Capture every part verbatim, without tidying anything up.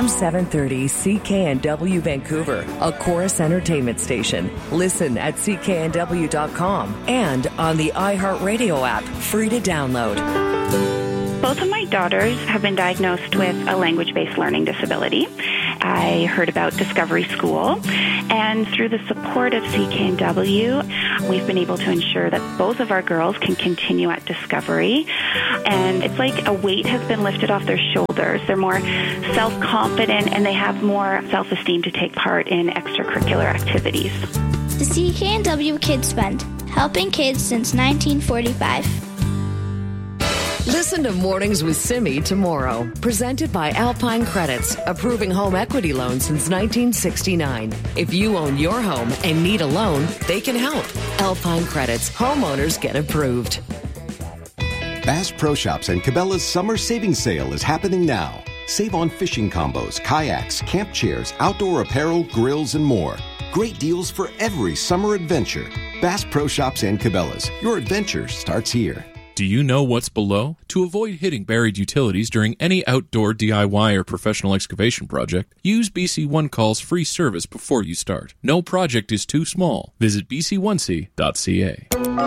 M seven thirty C K N W Vancouver, a Chorus Entertainment station. Listen at C K N W dot com and on the iHeartRadio app, free to download. Both of my daughters have been diagnosed with a language-based learning disability. I heard about Discovery School, and through the support of C K N W, we've been able to ensure that both of our girls can continue at Discovery. And it's like a weight has been lifted off their shoulders. They're more self-confident, and they have more self-esteem to take part in extracurricular activities. The C K N W Kids Fund, helping kids since nineteen forty-five. Listen to Mornings with Simi tomorrow. Presented by Alpine Credits, approving home equity loans since nineteen sixty-nine. If you own your home and need a loan, they can help. Alpine Credits, homeowners get approved. Bass Pro Shops and Cabela's summer savings sale is happening now. Save on fishing combos, kayaks, camp chairs, outdoor apparel, grills, and more. Great deals for every summer adventure. Bass Pro Shops and Cabela's. Your adventure starts here. Do you know what's below? To avoid hitting buried utilities during any outdoor D I Y or professional excavation project, use B C One Call's free service before you start. No project is too small. Visit b c one c dot c a.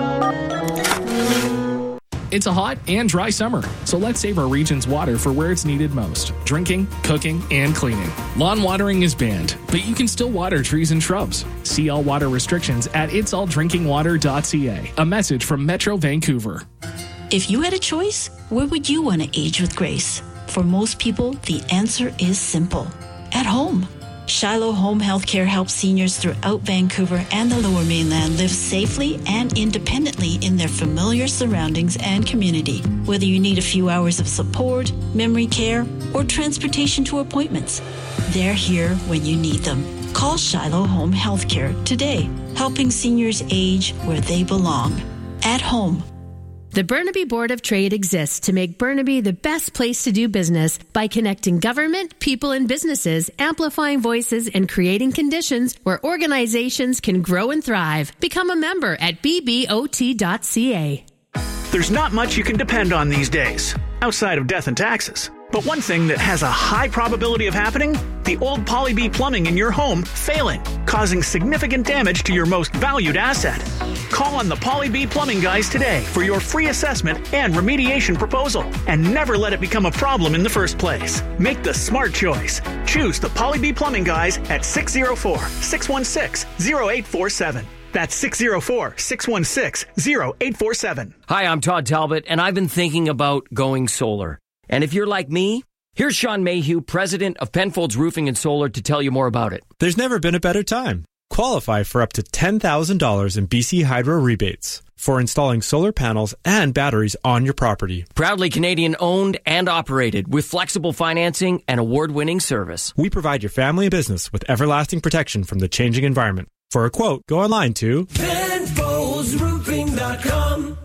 It's a hot and dry summer, so let's save our region's water for where it's needed most: drinking, cooking, and cleaning. Lawn watering is banned, but you can still water trees and shrubs. See all water restrictions at its all drinking water dot c a. A message from Metro Vancouver. If you had a choice, where would you want to age with grace? For most people, the answer is simple: at home. Shiloh Home Healthcare helps seniors throughout Vancouver and the Lower Mainland live safely and independently in their familiar surroundings and community. Whether you need a few hours of support, memory care, or transportation to appointments, they're here when you need them. Call Shiloh Home Healthcare today, helping seniors age where they belong, at home. The Burnaby Board of Trade exists to make Burnaby the best place to do business by connecting government, people, and businesses, amplifying voices, and creating conditions where organizations can grow and thrive. Become a member at b b o t dot c a. There's not much you can depend on these days, outside of death and taxes. But one thing that has a high probability of happening: the old Poly-B plumbing in your home failing, causing significant damage to your most valued asset. Call on the Poly-B Plumbing Guys today for your free assessment and remediation proposal, and never let it become a problem in the first place. Make the smart choice. Choose the Poly-B Plumbing Guys at six oh four, six one six, oh eight four seven. That's six oh four, six one six, oh eight four seven. Hi, I'm Todd Talbot, and I've been thinking about going solar. And if you're like me, here's Sean Mayhew, president of Penfolds Roofing and Solar, to tell you more about it. There's never been a better time. Qualify for up to ten thousand dollars in B C Hydro rebates for installing solar panels and batteries on your property. Proudly Canadian owned and operated with flexible financing and award-winning service. We provide your family and business with everlasting protection from the changing environment. For a quote, go online to Penfolds Roofing dot com.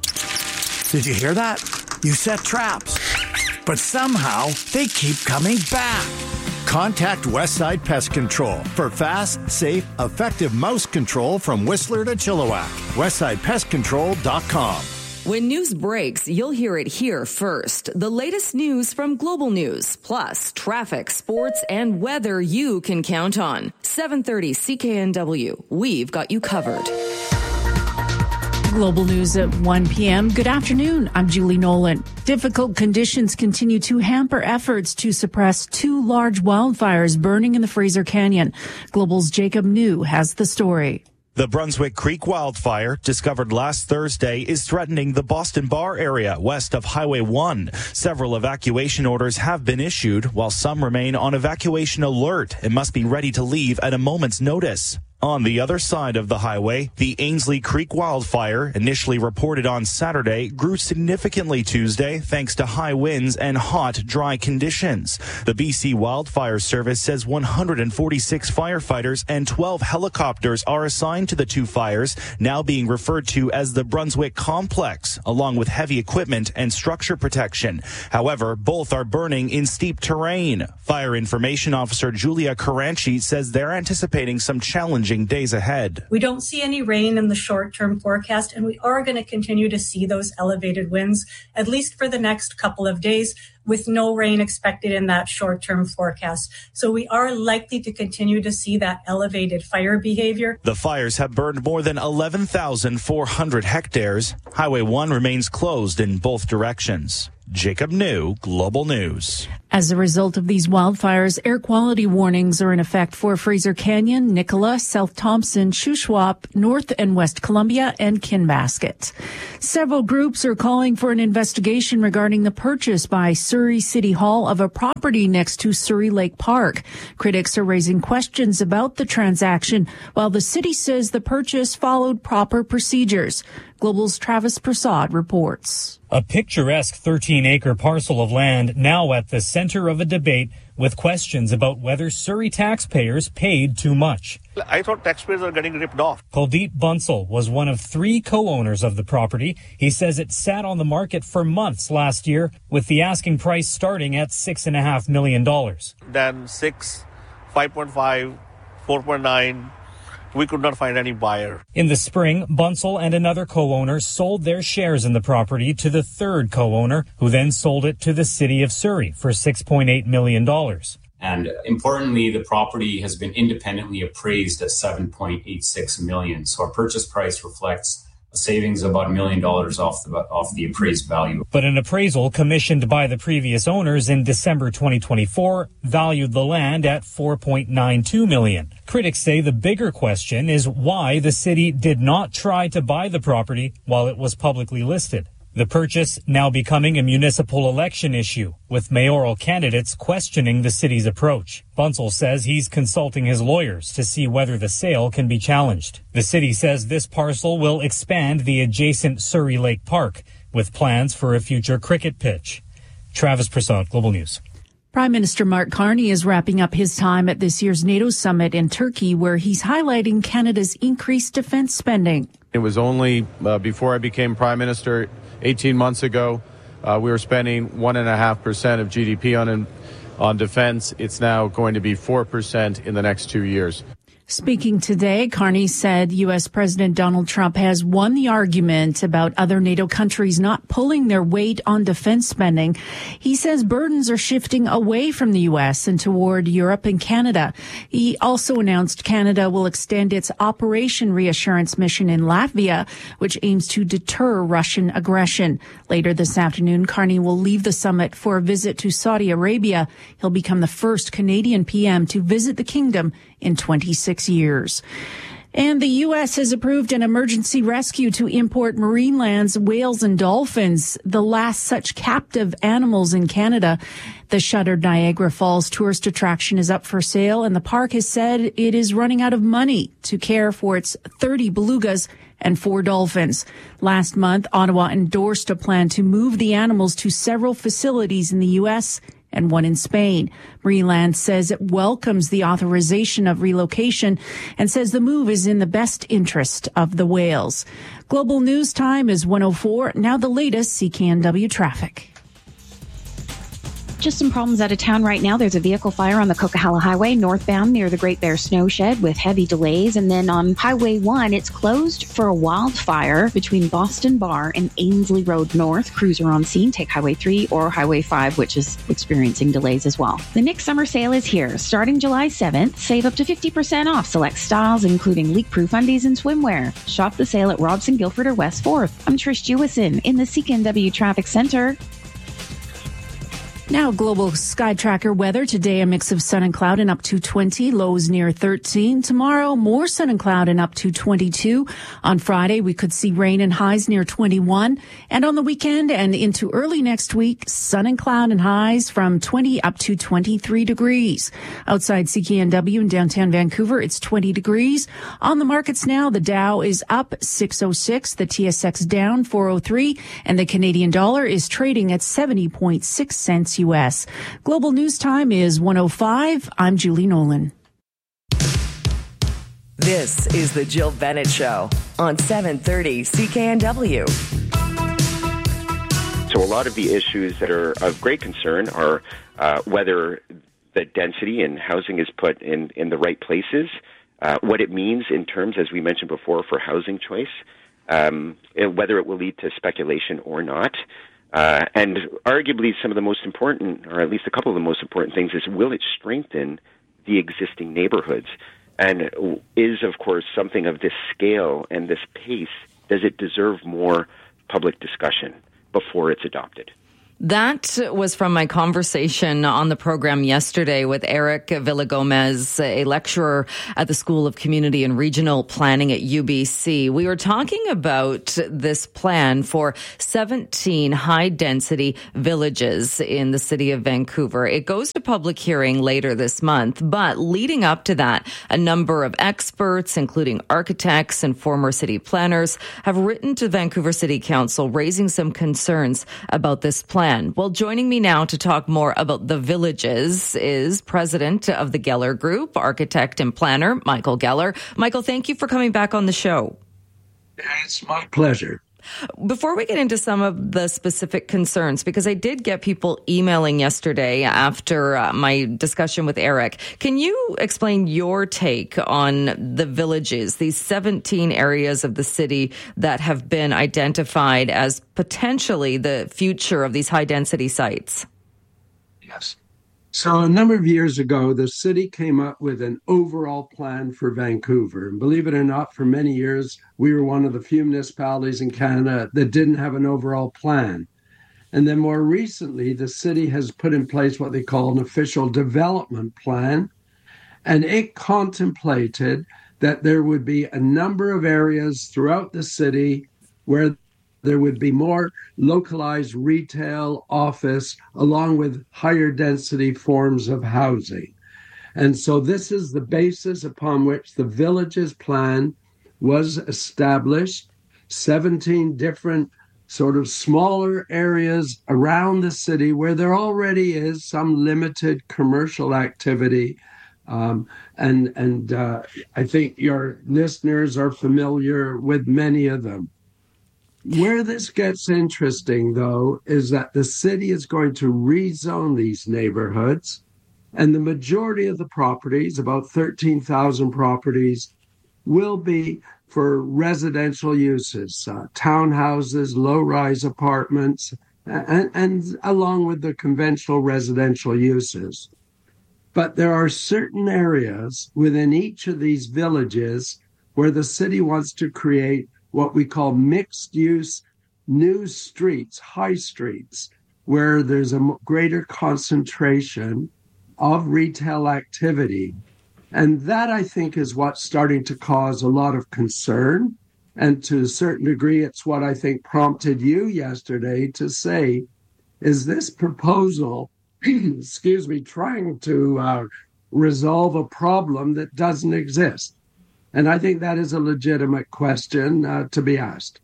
Did you hear that? You set traps, but somehow they keep coming back. Contact Westside Pest Control for fast, safe, effective mouse control from Whistler to Chilliwack. Westside Pest Control dot com. When news breaks, you'll hear it here first. The latest news from Global News, plus traffic, sports, and weather you can count on. seven thirty C K N W. We've got you covered. Global News at one p.m. Good afternoon. I'm Julie Nolan. Difficult conditions continue to hamper efforts to suppress two large wildfires burning in the Fraser Canyon. Global's Jacob New has the story. The Brunswick Creek wildfire, discovered last Thursday, is threatening the Boston Bar area west of Highway one. Several evacuation orders have been issued, while some remain on evacuation alert and must be ready to leave at a moment's notice. On the other side of the highway, the Ainsley Creek wildfire, initially reported on Saturday, grew significantly Tuesday thanks to high winds and hot, dry conditions. The B C Wildfire Service says one hundred forty-six firefighters and twelve helicopters are assigned to the two fires, now being referred to as the Brunswick Complex, along with heavy equipment and structure protection. However, both are burning in steep terrain. Fire Information Officer Julia Caranchi says they're anticipating some challenges challenging days ahead. We don't see any rain in the short-term forecast, and we are going to continue to see those elevated winds, at least for the next couple of days, with no rain expected in that short-term forecast. So we are likely to continue to see that elevated fire behavior. The fires have burned more than eleven thousand four hundred hectares. Highway one remains closed in both directions. Jacob New, Global News. As a result of these wildfires, air quality warnings are in effect for Fraser Canyon, Nicola, South Thompson, Shuswap, North and West Columbia, and Kinbasket. Several groups are calling for an investigation regarding the purchase by Surrey City Hall of a property next to Surrey Lake Park. Critics are raising questions about the transaction, while the city says the purchase followed proper procedures. Global's Travis Prasad reports. A picturesque thirteen-acre parcel of land now at the center of a debate with questions about whether Surrey taxpayers paid too much. I thought taxpayers are getting ripped off. Kuldeep Bansal was one of three co-owners of the property. He says it sat on the market for months last year, with the asking price starting at six and a half million dollars. Then six, five point five, four point nine. We could not find any buyer. In the spring, Bansal and another co-owner sold their shares in the property to the third co-owner, who then sold it to the city of Surrey for six point eight million dollars. And importantly, the property has been independently appraised at seven point eight six million dollars. So our purchase price reflects a savings of about a million dollars off the off the appraised value. But an appraisal commissioned by the previous owners in December twenty twenty-four valued the land at four point nine two million dollars. Critics say the bigger question is why the city did not try to buy the property while it was publicly listed. The purchase now becoming a municipal election issue, with mayoral candidates questioning the city's approach. Bansal says he's consulting his lawyers to see whether the sale can be challenged. The city says this parcel will expand the adjacent Surrey Lake Park, with plans for a future cricket pitch. Travis Prasad, Global News. Prime Minister Mark Carney is wrapping up his time at this year's NATO summit in Turkey, where he's highlighting Canada's increased defense spending. It was only uh, before I became Prime Minister eighteen months ago, uh, we were spending one and a half percent of G D P on on defense. It's now going to be four percent in the next two years. Speaking today, Carney said U S. President Donald Trump has won the argument about other NATO countries not pulling their weight on defense spending. He says burdens are shifting away from the U S and toward Europe and Canada. He also announced Canada will extend its Operation Reassurance mission in Latvia, which aims to deter Russian aggression. Later this afternoon, Carney will leave the summit for a visit to Saudi Arabia. He'll become the first Canadian P M to visit the kingdom in twenty-six years. And the U S has approved an emergency rescue to import marine lands, whales and dolphins, the last such captive animals in Canada. The shuttered Niagara Falls tourist attraction is up for sale, and the park has said it is running out of money to care for its thirty belugas and four dolphins. Last month, Ottawa endorsed a plan to move the animals to several facilities in the U S and one in Spain. Marineland says it welcomes the authorization of relocation and says the move is in the best interest of the whales. Global News Time is one oh four. Now the latest C K N W traffic. Just some problems out of town right now. There's a vehicle fire on the Coquihalla Highway northbound near the Great Bear Snow Shed with heavy delays. And then on Highway one, it's closed for a wildfire between Boston Bar and Ainsley Road North. Crews are on scene. Take Highway three or Highway five, which is experiencing delays as well. The Nick Summer Sale is here. Starting July seventh, save up to fifty percent off select styles, including leak-proof undies and swimwear. Shop the sale at Robson, Guilford, or West fourth. I'm Trish Jewison in the C K N W Traffic Center. Now, global sky tracker weather. Today, a mix of sun and cloud and up to twenty, lows near thirteen. Tomorrow, more sun and cloud and up to twenty-two. On Friday, we could see rain and highs near twenty-one. And on the weekend and into early next week, sun and cloud and highs from twenty up to twenty-three degrees. Outside C K N W in downtown Vancouver, it's twenty degrees. On the markets now, the Dow is up six oh six, the T S X down four oh three, and the Canadian dollar is trading at seventy point six cents U S. Global News Time is one oh five. I'm Julie Nolan. This is the Jill Bennett Show on seven thirty C K N W. So a lot of the issues that are of great concern are uh, whether the density in housing is put in, in the right places, uh, what it means in terms, as we mentioned before, for housing choice, um, whether it will lead to speculation or not. Uh, and arguably some of the most important, or at least a couple of the most important things, is will it strengthen the existing neighborhoods? And is, of course, something of this scale and this pace, does it deserve more public discussion before it's adopted? That was from my conversation on the program yesterday with Eric Villagomez, a lecturer at the School of Community and Regional Planning at U B C. We were talking about this plan for seventeen high-density villages in the city of Vancouver. It goes to public hearing later this month, but leading up to that, a number of experts, including architects and former city planners, have written to Vancouver City Council raising some concerns about this plan. Well, joining me now to talk more about the villages is president of the Geller Group, architect and planner, Michael Geller. Michael, thank you for coming back on the show. It's my pleasure. Before we get into some of the specific concerns, because I did get people emailing yesterday after uh, my discussion with Eric, can you explain your take on the villages, these seventeen areas of the city that have been identified as potentially the future of these high-density sites? Yes. So a number of years ago, the city came up with an overall plan for Vancouver. And believe it or not, for many years, we were one of the few municipalities in Canada that didn't have an overall plan. And then more recently, the city has put in place what they call an official development plan. And it contemplated that there would be a number of areas throughout the city where there would be more localized retail, office, along with higher density forms of housing. And so this is the basis upon which the Villages Plan was established. seventeen different sort of smaller areas around the city where there already is some limited commercial activity. Um, and and uh, I think your listeners are familiar with many of them. Where this gets interesting, though, is that the city is going to rezone these neighborhoods, and the majority of the properties, about thirteen thousand properties, will be for residential uses, uh, townhouses, low-rise apartments, and, and along with the conventional residential uses. But there are certain areas within each of these villages where the city wants to create what we call mixed-use new streets, high streets, where there's a greater concentration of retail activity. And that, I think, is what's starting to cause a lot of concern. And to a certain degree, it's what I think prompted you yesterday to say, is this proposal, excuse me, trying to uh, resolve a problem that doesn't exist? And I think that is a legitimate question uh, to be asked.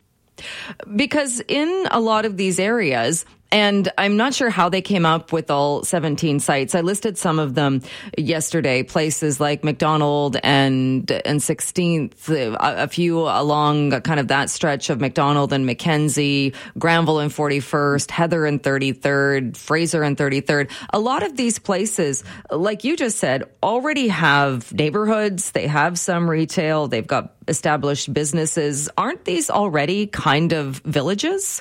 Because in a lot of these areas, and I'm not sure how they came up with all seventeen sites. I listed some of them yesterday, places like McDonald and and sixteenth, a, a few along kind of that stretch of McDonald and Mackenzie, Granville and forty-first, Heather and thirty-third, Fraser and thirty-third. A lot of these places, like you just said, already have neighborhoods. They have some retail. They've got established businesses. Aren't these already kind of villages?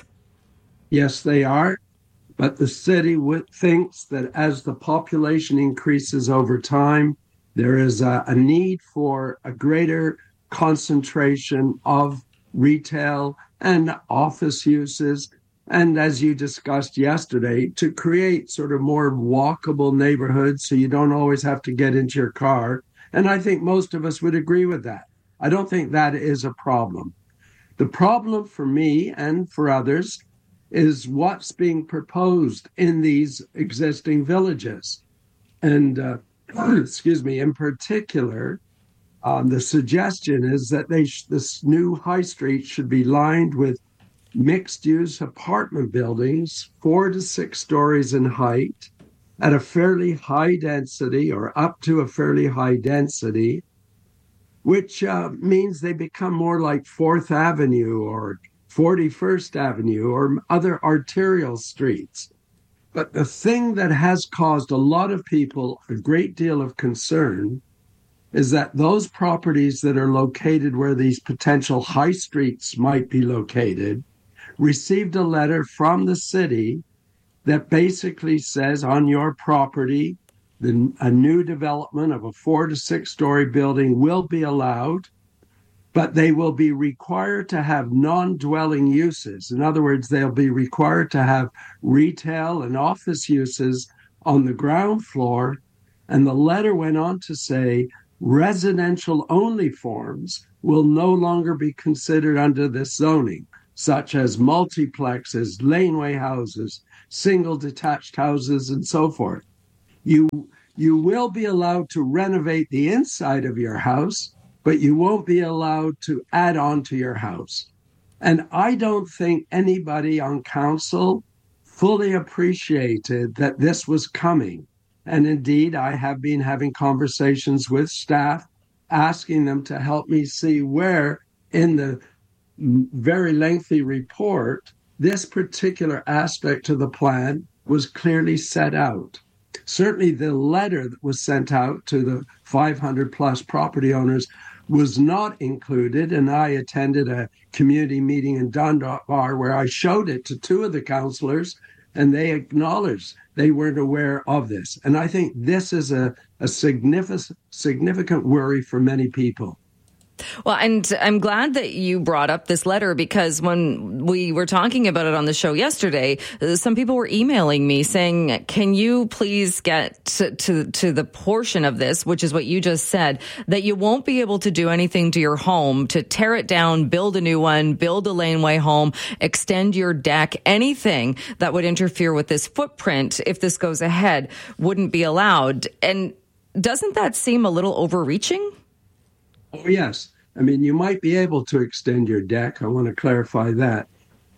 Yes, they are. But the city w- thinks that as the population increases over time, there is a, a need for a greater concentration of retail and office uses. And as you discussed yesterday, to create sort of more walkable neighborhoods so you don't always have to get into your car. And I think most of us would agree with that. I don't think that is a problem. The problem for me and for others is what's being proposed in these existing villages. And, uh, excuse me, in particular, um, the suggestion is that they sh- this new high street should be lined with mixed-use apartment buildings, four to six stories in height, at a fairly high density or up to a fairly high density, which uh, means they become more like Fourth Avenue or forty-first Avenue or other arterial streets. But the thing that has caused a lot of people a great deal of concern is that those properties that are located where these potential high streets might be located received a letter from the city that basically says on your property, the, a new development of a four to six story building will be allowed, but they will be required to have non-dwelling uses. In other words, they'll be required to have retail and office uses on the ground floor. And the letter went on to say residential only forms will no longer be considered under this zoning, such as multiplexes, laneway houses, single detached houses, and so forth. You, you will be allowed to renovate the inside of your house, but you won't be allowed to add on to your house. And I don't think anybody on council fully appreciated that this was coming. And indeed, I have been having conversations with staff, asking them to help me see where in the very lengthy report, this particular aspect of the plan was clearly set out. Certainly the letter that was sent out to the five hundred plus property owners was not included, and I attended a community meeting in Dunbar where I showed it to two of the councillors, and they acknowledged they weren't aware of this. And I think this is a, a significant, significant worry for many people. Well, and I'm glad that you brought up this letter, because when we were talking about it on the show yesterday, some people were emailing me saying, can you please get to, to, to the portion of this, which is what you just said, that you won't be able to do anything to your home, to tear it down, build a new one, build a laneway home, extend your deck, anything that would interfere with this footprint, if this goes ahead, wouldn't be allowed. And doesn't that seem a little overreaching? Oh, yes. I mean, you might be able to extend your deck. I want to clarify that.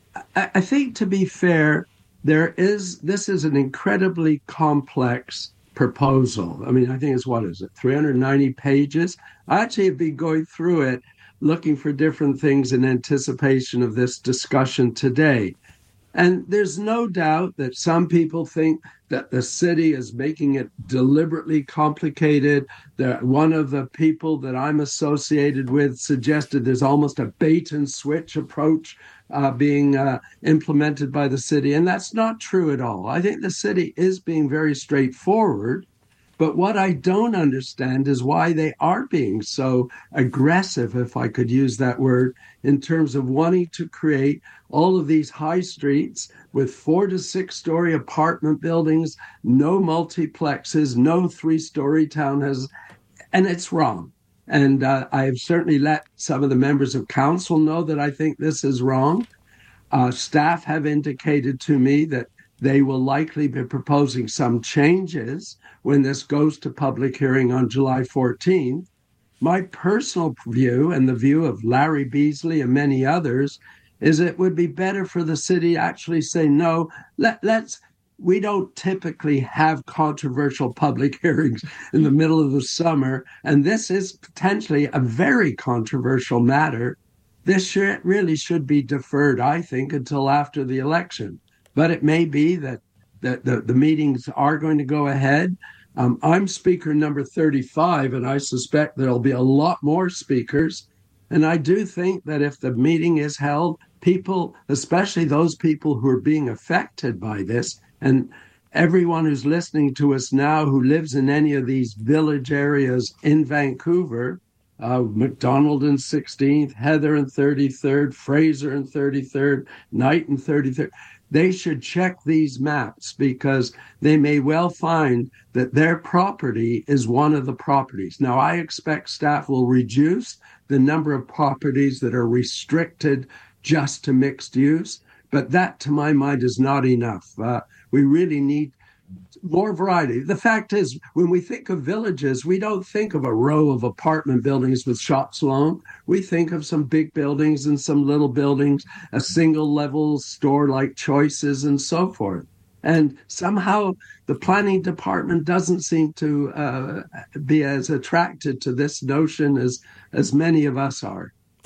I, I think, to be fair, there is this is an incredibly complex proposal. I mean, I think it's, what is it, three hundred ninety pages? I actually have been going through it, looking for different things in anticipation of this discussion today. And there's no doubt that some people think that the city is making it deliberately complicated. That one of the people that I'm associated with suggested there's almost a bait and switch approach uh, being uh, implemented by the city. And that's not true at all. I think the city is being very straightforward. But what I don't understand is why they are being so aggressive, if I could use that word, in terms of wanting to create all of these high streets with four to six story apartment buildings, no multiplexes, no three story townhouses. And it's wrong. And uh, I have certainly let some of the members of council know that I think this is wrong. Uh, staff have indicated to me that they will likely be proposing some changes when this goes to public hearing on July fourteenth. My personal view, and the view of Larry Beasley and many others, is it would be better for the city to actually say, no, let, let's, we don't typically have controversial public hearings in the middle of the summer, and this is potentially a very controversial matter. This should, really should be deferred, I think, until after the election. But it may be that, that the, the meetings are going to go ahead. Um, I'm speaker number thirty-five, and I suspect there'll be a lot more speakers. And I do think that if the meeting is held, people, especially those people who are being affected by this, and everyone who's listening to us now who lives in any of these village areas in Vancouver, uh, McDonald and sixteenth, Heather and thirty-third, Fraser and thirty-third, Knight and thirty-third, they should check these maps, because they may well find that their property is one of the properties. Now, I expect staff will reduce the number of properties that are restricted just to mixed use, but that, to my mind, is not enough. Uh, we really need more variety. The fact is, when we think of villages, we don't think of a row of apartment buildings with shops alone. We think of some big buildings and some little buildings, a single level store like Choices and so forth. And somehow the planning department doesn't seem to uh, be as attracted to this notion as, as many of us are.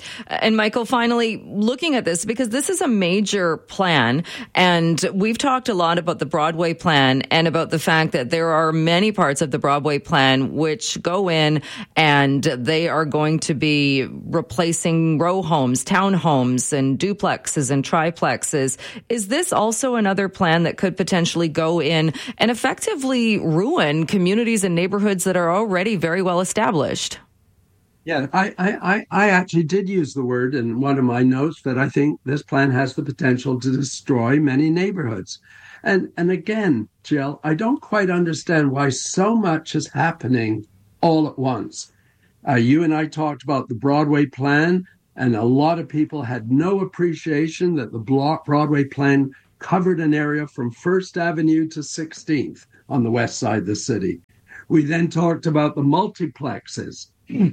And Michael, finally, looking at this, because this is a major plan, and we've talked a lot about the Broadway plan and about the fact that there are many parts of the Broadway plan which go in and they are going to be replacing row homes, townhomes, and duplexes and triplexes. Is this also another plan that could potentially go in and effectively ruin communities and neighborhoods that are already very well established? Yeah, I, I, I actually did use the word in one of my notes that I think this plan has the potential to destroy many neighborhoods. And and again, Jill, I don't quite understand why so much is happening all at once. Uh, you and I talked about the Broadway plan, and a lot of people had no appreciation that the Broadway plan covered an area from First Avenue to sixteenth on the west side of the city. We then talked about the multiplexes.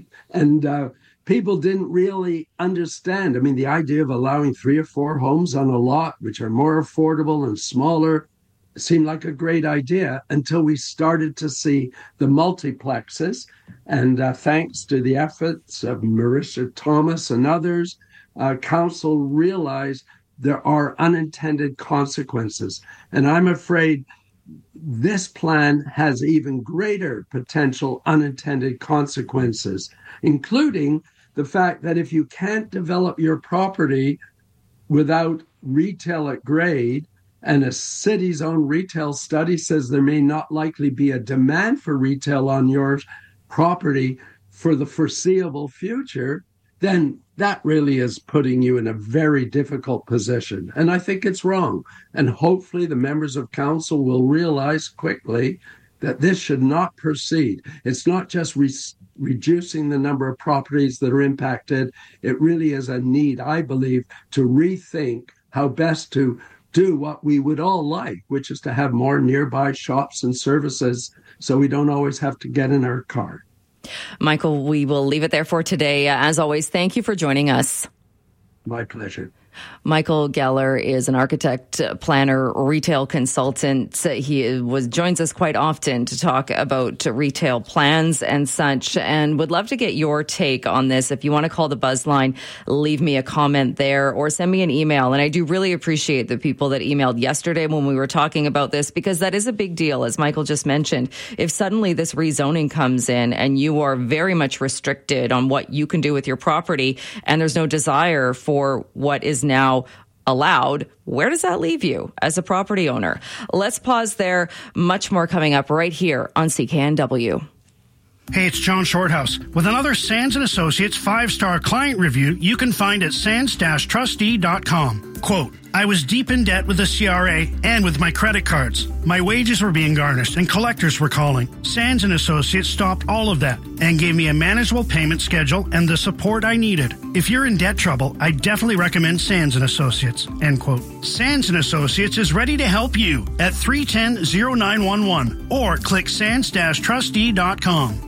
And uh, people didn't really understand. I mean, the idea of allowing three or four homes on a lot, which are more affordable and smaller, seemed like a great idea until we started to see the multiplexes. And uh, thanks to the efforts of Marissa Thomas and others, uh, council realized there are unintended consequences. And I'm afraid this plan has even greater potential unintended consequences, including the fact that if you can't develop your property without retail at grade, and a city's own retail study says there may not likely be a demand for retail on your property for the foreseeable future, then that really is putting you in a very difficult position. And I think it's wrong. And hopefully the members of council will realize quickly that this should not proceed. It's not just re- reducing the number of properties that are impacted. It really is a need, I believe, to rethink how best to do what we would all like, which is to have more nearby shops and services so we don't always have to get in our car. Michael, we will leave it there for today. As always, thank you for joining us. My pleasure. Michael Geller is an architect, planner, retail consultant. He was joins us quite often to talk about retail plans and such, and would love to get your take on this. If you want to call the Buzz line, leave me a comment there or send me an email. And I do really appreciate the people that emailed yesterday when we were talking about this, because that is a big deal, as Michael just mentioned. If suddenly this rezoning comes in and you are very much restricted on what you can do with your property, and there's no desire for what is now allowed, where does that leave you as a property owner? Let's pause there. Much more coming up right here on C K N W. Hey, it's John Shorthouse with another Sands and Associates five-star client review you can find at sands dash trustee dot com. Quote, I was deep in debt with the C R A and with my credit cards. My wages were being garnished and collectors were calling. Sands and Associates stopped all of that and gave me a manageable payment schedule and the support I needed. If you're in debt trouble, I definitely recommend Sands and Associates. End quote. Sands and Associates is ready to help you at three one zero, zero nine one one or click sands dash trustee dot com.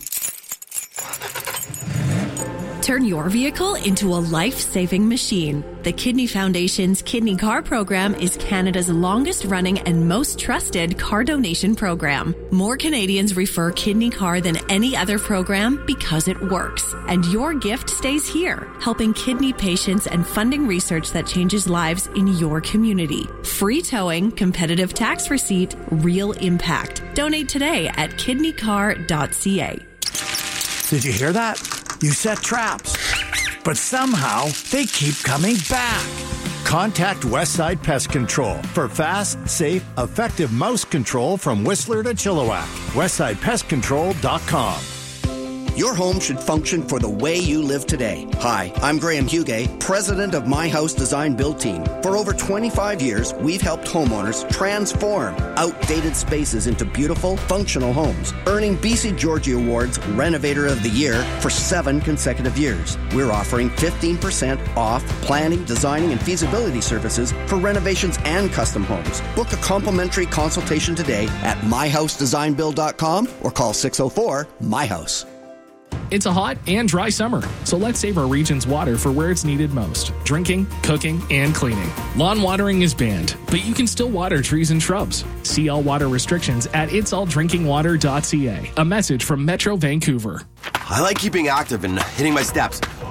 Turn your vehicle into a life-saving machine. The Kidney Foundation's Kidney Car program is Canada's longest-running and most trusted car donation program. More Canadians refer Kidney Car than any other program because it works. And your gift stays here, helping kidney patients and funding research that changes lives in your community. Free towing, competitive tax receipt, real impact. Donate today at kidney car dot c a. Did you hear that? You set traps, but somehow they keep coming back. Contact Westside Pest Control for fast, safe, effective mouse control from Whistler to Chilliwack. westside pest control dot com. Your home should function for the way you live today. Hi, I'm Graham Hugay, president of My House Design Build Team. For over twenty-five years, we've helped homeowners transform outdated spaces into beautiful, functional homes, earning B C Georgie Awards Renovator of the Year for seven consecutive years. We're offering fifteen percent off planning, designing, and feasibility services for renovations and custom homes. Book a complimentary consultation today at my house design build dot com or call six oh four, M Y house. It's a hot and dry summer, so let's save our region's water for where it's needed most: drinking, cooking, and cleaning. Lawn watering is banned, but you can still water trees and shrubs. See all water restrictions at its all drinking water dot c a. A message from Metro Vancouver. I like keeping active and hitting my steps, but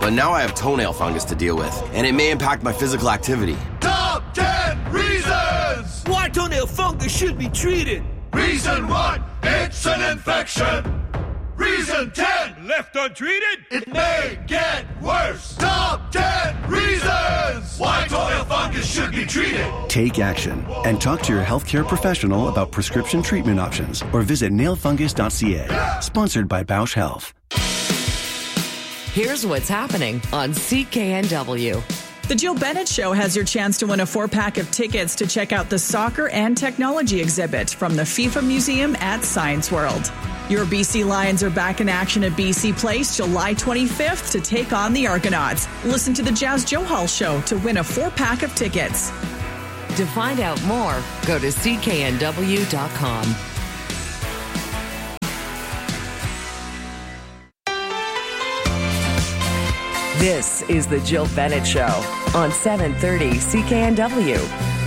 but now I have toenail fungus to deal with, and it may impact my physical activity. Top ten reasons why toenail fungus should be treated. Reason one, it's an infection. Reason ten, left untreated, it may get worse. Top ten reasons why toenail fungus should be treated. Take action and talk to your healthcare professional about prescription treatment options or visit nail fungus dot c a. Sponsored by Bausch Health. Here's what's happening on C K N W. The Jill Bennett Show has your chance to win a four-pack of tickets to check out the soccer and technology exhibit from the FIFA Museum at Science World. Your B C Lions are back in action at B C Place July twenty-fifth to take on the Argonauts. Listen to the Jazz Joe Hall Show to win a four-pack of tickets. To find out more, go to C K N W dot com. This is the Jill Bennett Show on seven thirty C K N W.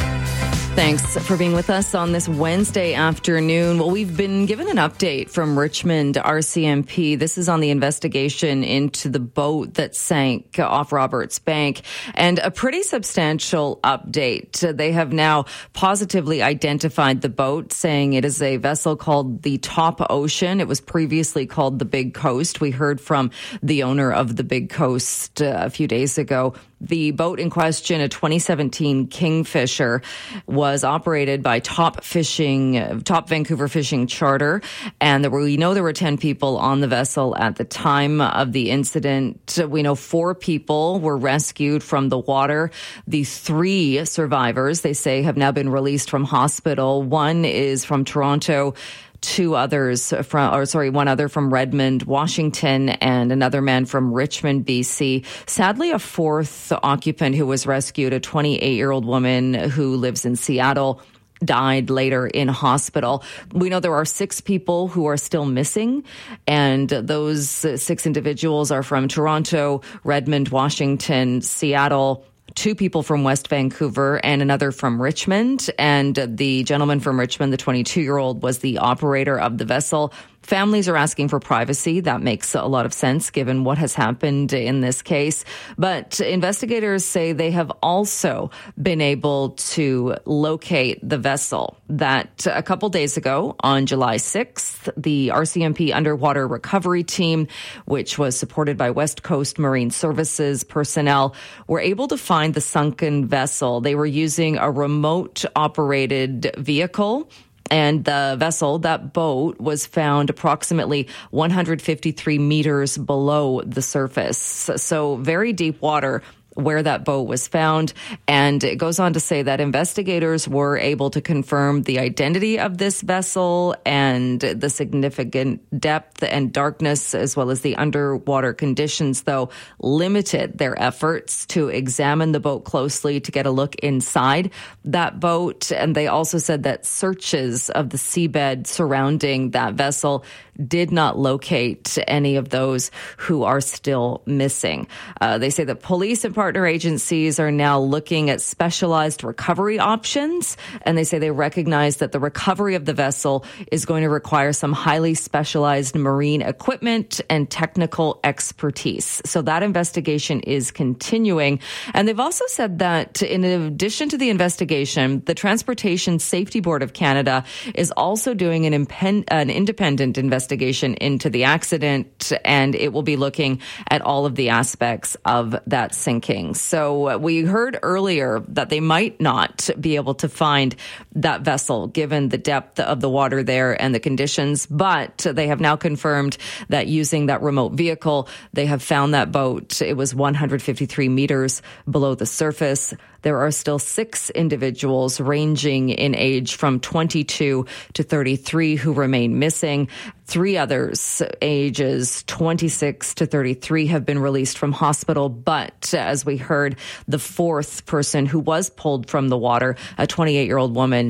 Thanks for being with us on this Wednesday afternoon. Well, we've been given an update from Richmond R C M P. This is on the investigation into the boat that sank off Roberts Bank, and a pretty substantial update. They have now positively identified the boat, saying it is a vessel called the Top Ocean. It was previously called the Big Coast. We heard from the owner of the Big Coast uh, a few days ago. The boat in question, a twenty seventeen Kingfisher, was operated by Top Fishing, Top Vancouver Fishing Charter, and there were, we know there were ten people on the vessel at the time of the incident. We know four people were rescued from the water. The three survivors, they say, have now been released from hospital. One is from Toronto. Two others from, or sorry, one other from Redmond, Washington, and another man from Richmond, B C. Sadly, a fourth occupant who was rescued, a twenty-eight-year-old woman who lives in Seattle, died later in hospital. We know there are six people who are still missing, and those six individuals are from Toronto, Redmond, Washington, Seattle, two people from West Vancouver and another from Richmond. And the gentleman from Richmond, the twenty-two-year-old, was the operator of the vessel. Families are asking for privacy. That makes a lot of sense given what has happened in this case. But investigators say they have also been able to locate the vessel. That a couple days ago, on July sixth, the R C M P Underwater Recovery Team, which was supported by West Coast Marine Services personnel, were able to find the sunken vessel. They were using a remote-operated vehicle. And the vessel, that boat, was found approximately one hundred fifty-three meters below the surface. So very deep water where that boat was found. And it goes on to say that investigators were able to confirm the identity of this vessel and the significant depth and darkness, as well as the underwater conditions, though, limited their efforts to examine the boat closely to get a look inside that boat. And they also said that searches of the seabed surrounding that vessel did not locate any of those who are still missing. Uh, they say that police and partner agencies are now looking at specialized recovery options, and they say they recognize that the recovery of the vessel is going to require some highly specialized marine equipment and technical expertise. So that investigation is continuing. And they've also said that in addition to the investigation, the Transportation Safety Board of Canada is also doing an, impen- an independent investigation investigation into the accident, and it will be looking at all of the aspects of that sinking. So uh, we heard earlier that they might not be able to find that vessel given the depth of the water there and the conditions, but they have now confirmed that using that remote vehicle, they have found that boat. It was one hundred fifty-three meters below the surface. There are still six individuals ranging in age from twenty-two to thirty-three who remain missing. Three others, ages twenty-six to thirty-three, have been released from hospital. But as we heard, the fourth person who was pulled from the water, a twenty-eight-year-old woman,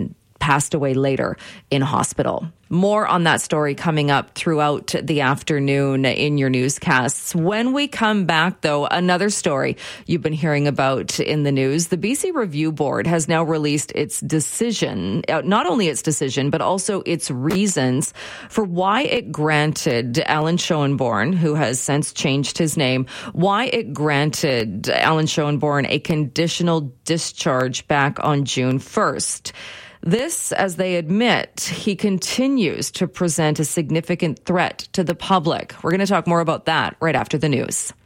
passed away later in hospital. More on that story coming up throughout the afternoon in your newscasts. When we come back, though, another story you've been hearing about in the news. The B C Review Board has now released its decision, not only its decision, but also its reasons for why it granted Alan Schoenborn, who has since changed his name, why it granted Alan Schoenborn a conditional discharge back on June first. This, as they admit, he continues to present a significant threat to the public. We're going to talk more about that right after the news.